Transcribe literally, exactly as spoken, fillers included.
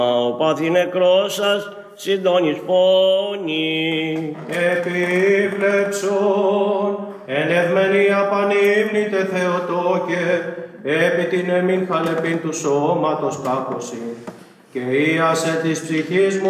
Ο πάθη νεκρός σας συντώνεις πόνη. Επιβλέψον, ενευμένη απανύμνητε Θεοτόκε, επί την εμήν χαλεπήν του σώματος κάκωση, και ίασε της ψυχής μου